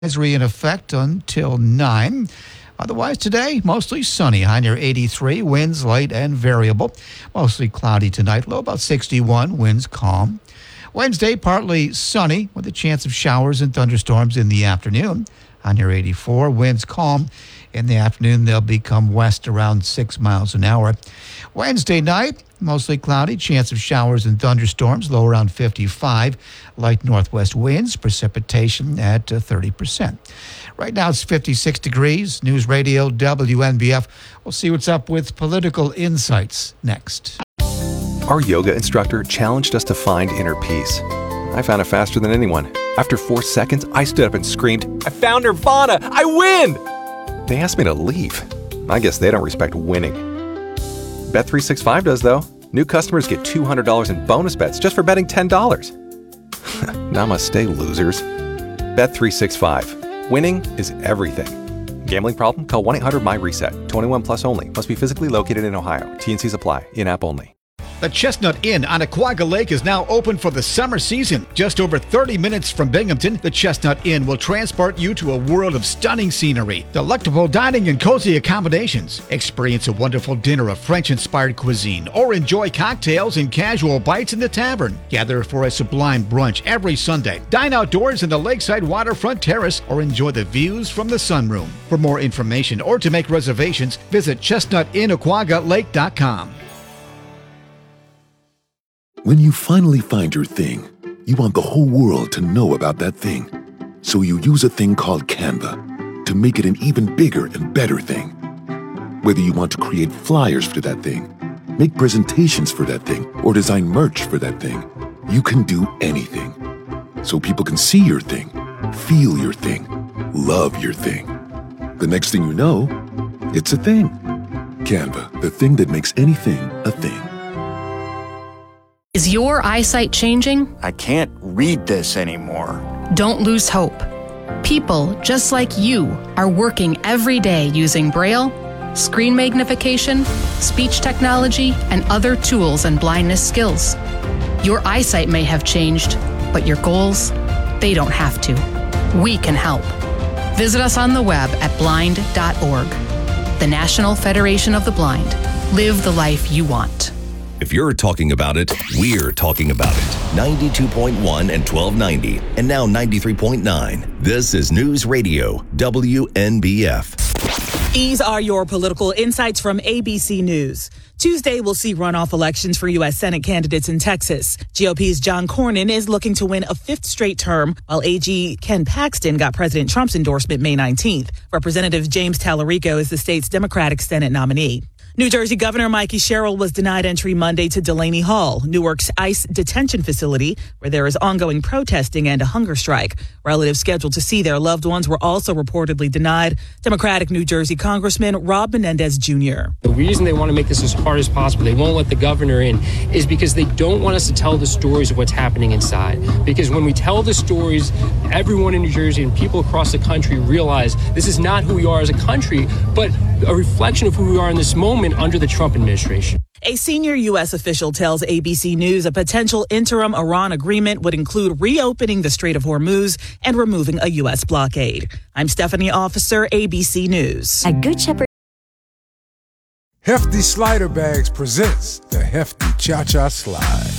Advisory in effect until 9. Otherwise today, mostly sunny, high near 83, winds light and variable. Mostly cloudy tonight, low about 61, winds calm. Wednesday, partly sunny with a chance of showers and thunderstorms in the afternoon, high near 84, winds calm. In the afternoon, they'll become west around 6 miles an hour. Wednesday night, mostly cloudy, chance of showers and thunderstorms, low around 55. Light northwest winds, precipitation at 30%. Right now it's 56 degrees. News Radio WNBF. We'll see what's up with political insights next. Our yoga instructor challenged us to find inner peace. I found it faster than anyone. After 4 seconds, I stood up and screamed, "I found Nirvana! I win!" They asked me to leave. I guess they don't respect winning. Bet365 does, though. New customers get $200 in bonus bets just for betting $10. Namaste, losers. Bet365. Winning is everything. Gambling problem? Call 1-800-MY-RESET. 21 plus only. Must be physically located in Ohio. T&Cs apply. In-app only. The Chestnut Inn on Aquaga Lake is now open for the summer season. Just over 30 minutes from Binghamton, the Chestnut Inn will transport you to a world of stunning scenery, delectable dining and cozy accommodations. Experience a wonderful dinner of French-inspired cuisine or enjoy cocktails and casual bites in the tavern. Gather for a sublime brunch every Sunday. Dine outdoors in the lakeside waterfront terrace or enjoy the views from the sunroom. For more information or to make reservations, visit chestnutinaquagalake.com. When you finally find your thing, you want the whole world to know about that thing. So you use a thing called Canva to make it an even bigger and better thing. Whether you want to create flyers for that thing, make presentations for that thing, or design merch for that thing, you can do anything. So people can see your thing, feel your thing, love your thing. The next thing you know, it's a thing. Canva, the thing that makes anything a thing. Is your eyesight changing? I can't read this anymore. Don't lose hope. People just like you are working every day using Braille, screen magnification, speech technology, and other tools and blindness skills. Your eyesight may have changed, but your goals, they don't have to. We can help. Visit us on the web at blind.org. The National Federation of the Blind. Live the life you want. If you're talking about it, we're talking about it. 92.1 and 1290, and now 93.9. This is News Radio WNBF. These are your political insights from ABC News. Tuesday, we'll see runoff elections for U.S. Senate candidates in Texas. GOP's John Cornyn is looking to win a fifth straight term, while AG Ken Paxton got President Trump's endorsement May 19th. Representative James Tallarico is the state's Democratic Senate nominee. New Jersey Governor Mikey Sherrill was denied entry Monday to Delaney Hall, Newark's ICE detention facility, where there is ongoing protesting and a hunger strike. Relatives scheduled to see their loved ones were also reportedly denied. Democratic New Jersey Congressman Rob Menendez Jr. The reason they want to make this as hard as possible, they won't let the governor in, is because they don't want us to tell the stories of what's happening inside. Because when we tell the stories, everyone in New Jersey and people across the country realize this is not who we are as a country, but a reflection of who we are in this moment under the Trump administration. A senior U.S. official tells ABC News a potential interim Iran agreement would include reopening the Strait of Hormuz and removing a U.S. blockade. I'm Stephanie Officer, ABC News. A Good Shepherd. Hefty Slider Bags presents the Hefty Cha-Cha Slide.